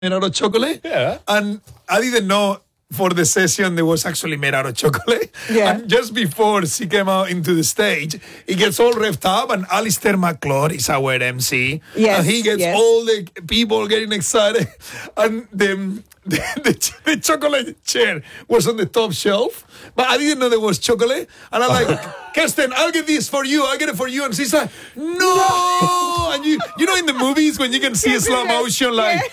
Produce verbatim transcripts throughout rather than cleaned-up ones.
made out of chocolate. Yeah. And I didn't know for the session there was actually made out of chocolate. Yeah. And just before she came out into the stage, it gets all revved up and Alistair McClure is our M C. Yes, And he gets yes. all the people getting excited. And the, the, the, the chocolate chair was on the top shelf. But I didn't know there was chocolate. And I'm like, Kirsten, I'll get this for you. I'll get it for you. And she's like, no. And you you know in the movies when you can see a slow motion like,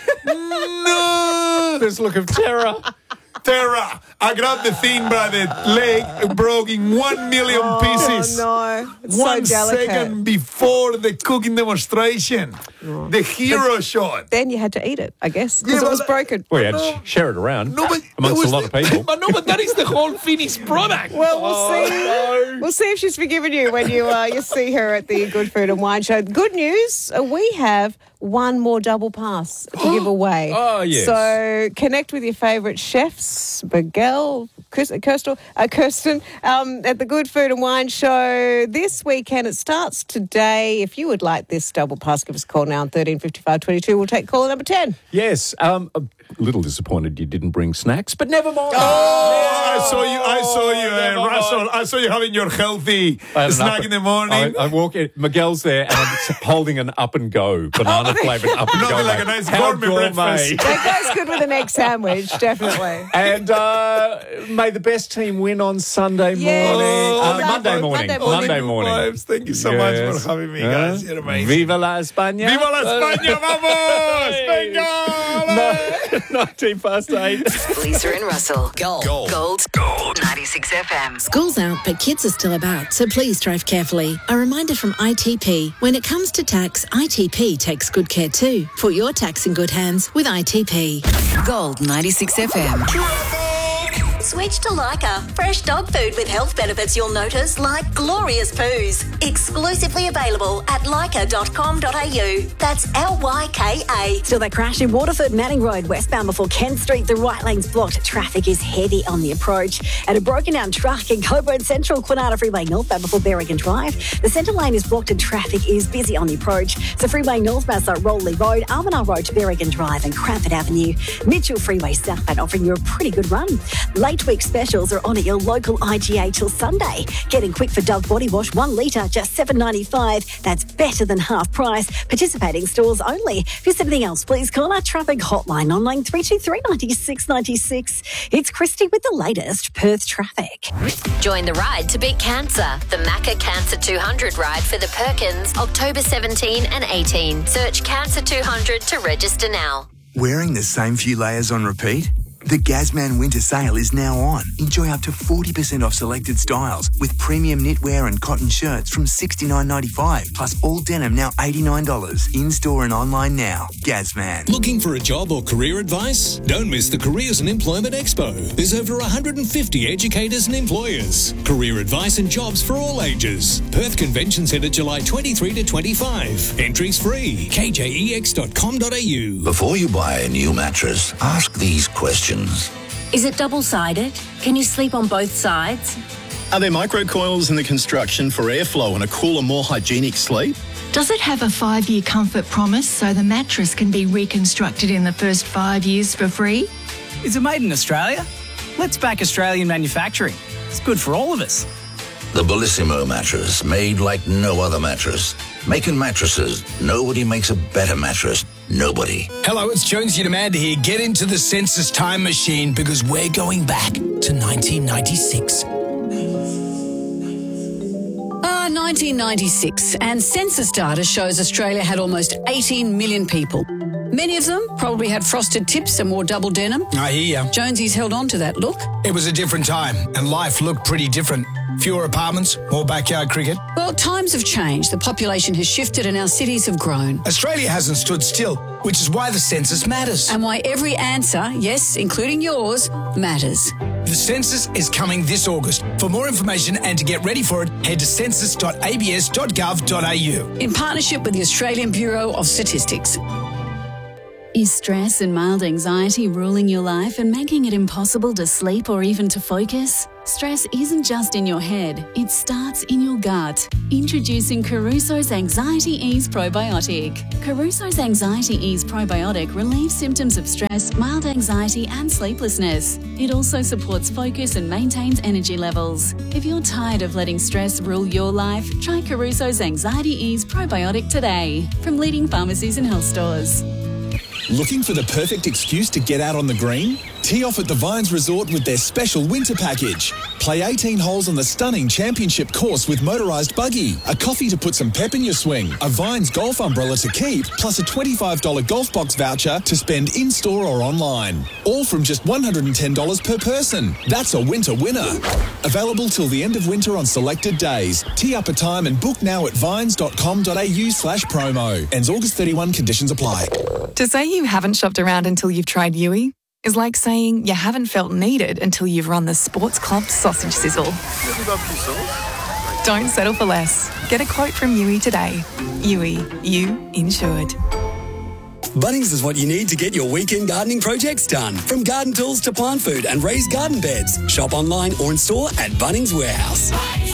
no. This look of terror. Terror. I grabbed the thing by the leg, it broke in one million pieces. Oh, no. It's One so delicate. second before the cooking demonstration. The hero shot. Then you had to eat it, I guess, because Yeah, it was but- broken. We had No. to share it around No, but amongst that was a lot of the- people. But no, but that is the whole finished product. Well, we'll Oh, see. no. We'll see if she's forgiven you when you uh, you see her at the Good Food and Wine Show. Good news: uh, we have one more double pass to give away. Oh, yes. So connect with your favourite chefs, Miguel, Kirsten, uh, Kirsten um, at the Good Food and Wine Show this weekend. It starts today. If you would like this double pass, give us a call now on thirteen fifty-five twenty-two. We'll take caller number ten. Yes, um, a little disappointed you didn't bring snacks, but never mind. Oh, I saw you. I saw you, never uh, mind. Russell. I saw you having your healthy I had an snack up- in the morning. I, I walk in, Miguel's there, and I'm holding an up and go banana flavoured up and go. Nothing like a mate. nice How gourmet breakfast. That goes good with an egg sandwich, definitely. And uh, may the best team win on Sunday morning. Yes. Uh, Oh, Monday Monday morning. morning. Monday morning. Vibes. Thank you so Yes. much for having me, Huh? guys. You're amazing. Viva la España. Viva la España, vamos! Hey. Venga! No, nineteen past eight. Lisa and Russell. Gold. Gold. Gold. Gold. ninety-six F M. School's out, but kids are still about, so please drive carefully. A reminder from I T P. When it comes to tax, I T P takes good care too. Put your tax in good hands with I T P. Gold ninety-six F M. Switch to Lyca. Fresh dog food with health benefits you'll notice, like glorious poos. Exclusively available at lyca dot com dot a u. That's L Y K A. Still that crash in Waterford, Manning Road, westbound before Kent Street. The right lane's blocked. Traffic is heavy on the approach. And a broken down truck in Coburn Central, Quinana Freeway northbound before Berrigan Drive. The centre lane is blocked and traffic is busy on the approach. So Freeway northbound at Roley Road, Arminar Road to Berrigan Drive and Cranford Avenue. Mitchell Freeway southbound offering you a pretty good run. Late week specials are on at your local I G A till Sunday. Getting quick for Dove Body Wash, one litre, just seven dollars ninety-five. That's better than half price. Participating stores only. If there's anything else, please call our traffic hotline on line three two three, nine six nine six. It's Christy with the latest Perth traffic. Join the ride to beat cancer. The Macca Cancer two hundred ride for the Perkins, October seventeenth and eighteenth. Search Cancer two hundred to register now. Wearing the same few layers on repeat? The Gazman Winter Sale is now on. Enjoy up to forty percent off selected styles with premium knitwear and cotton shirts from sixty-nine ninety-five, plus all denim now eighty-nine dollars. In-store and online now. Gazman. Looking for a job or career advice? Don't miss the Careers and Employment Expo. There's over one hundred fifty educators and employers. Career advice and jobs for all ages. Perth Convention Centre, July twenty-third to twenty-fifth. Entries free. k j e x dot com dot a u. Before you buy a new mattress, ask these questions. Is it double-sided? Can you sleep on both sides? Are there microcoils in the construction for airflow and a cooler, more hygienic sleep? Does it have a five-year comfort promise so the mattress can be reconstructed in the first five years for free? Is it made in Australia? Let's back Australian manufacturing. It's good for all of us. The Bellissimo mattress, made like no other mattress. Making mattresses, nobody makes a better mattress. Nobody. Hello, it's Jonesy Demand here. Get into the census time machine because we're going back to nineteen ninety-six. Ah, nineteen ninety-six, and census data shows Australia had almost eighteen million people. Many of them probably had frosted tips and wore double denim. I hear ya. Jonesy's held on to that look. It was a different time, and life looked pretty different. Fewer apartments, more backyard cricket. Well, times have changed. The population has shifted and our cities have grown. Australia hasn't stood still, which is why the census matters. And why every answer, yes, including yours, matters. The census is coming this August. For more information and to get ready for it, head to census dot a b s dot gov dot a u. In partnership with the Australian Bureau of Statistics. Is stress and mild anxiety ruling your life and making it impossible to sleep or even to focus? Stress isn't just in your head, it starts in your gut. Introducing Caruso's Anxiety Ease Probiotic. Caruso's Anxiety Ease Probiotic relieves symptoms of stress, mild anxiety and sleeplessness. It also supports focus and maintains energy levels. If you're tired of letting stress rule your life, try Caruso's Anxiety Ease Probiotic today from leading pharmacies and health stores. Looking for the perfect excuse to get out on the green? Tee off at the Vines Resort with their special winter package. Play eighteen holes on the stunning championship course with motorised buggy, a coffee to put some pep in your swing, a Vines golf umbrella to keep, plus a twenty-five dollars golf box voucher to spend in-store or online. All from just one hundred ten dollars per person. That's a winter winner. Available till the end of winter on selected days. Tee up a time and book now at vines.com.au slash promo. Ends August thirty-first, conditions apply. To say you haven't shopped around until you've tried Yui is like saying you haven't felt needed until you've run the Sports Club sausage sizzle. Don't settle for less. Get a quote from Yui today. Yui, you insured. Bunnings is what you need to get your weekend gardening projects done. From garden tools to plant food and raised garden beds. Shop online or in store at Bunnings Warehouse.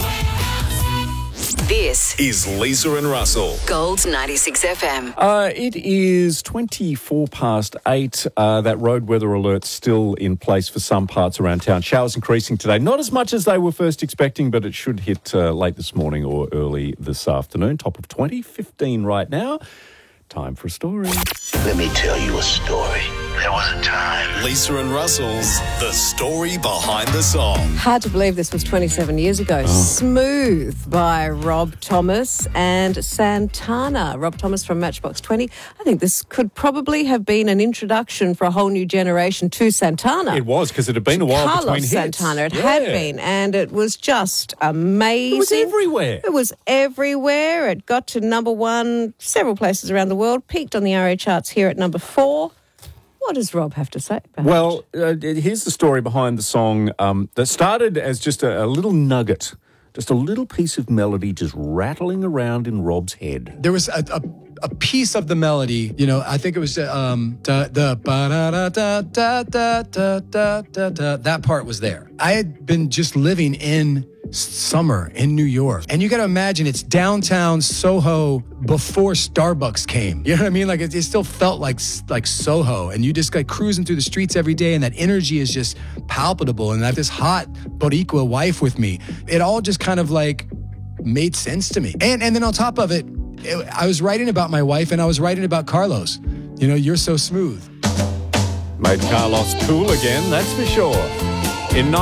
This is Lisa and Russell. Gold ninety-six F M. Uh, it is twenty-four past eight. Uh, that road weather alert's still in place for some parts around town. Showers increasing today. Not as much as they were first expecting, but it should hit uh, late this morning or early this afternoon. Top of twenty, fifteen right now. Time for a story. Let me tell you a story. There was a time. Lisa and Russell's The Story Behind the Song. Hard to believe this was twenty-seven years ago. Oh. Smooth by Rob Thomas and Santana. Rob Thomas from Matchbox twenty. I think this could probably have been an introduction for a whole new generation to Santana. It was, because it had been a while Carlos between hits. Santana. It Yeah. had been, and it was just amazing. It was everywhere. It was everywhere. It got to number one several places around the world, peaked on the R A charts here at number four. What does Rob have to say about Well, uh, here's the story behind the song um, that started as just a, a little nugget, just a little piece of melody just rattling around in Rob's head. There was a, a, a piece of the melody, you know, I think it was um, da, da, ba, da, da, da, da, da, da, da, da, da. That part was there. I had been just living in summer in New York. And you got to imagine it's downtown Soho before Starbucks came. You know what I mean? Like it, it still felt like like Soho. And you just like cruising through the streets every day, and that energy is just palpable. And I have this hot Boricua wife with me. It all just kind of like made sense to me. And and then on top of it, it I was writing about my wife, and I was writing about Carlos. You know, you're so smooth. Made Carlos cool again, that's for sure. In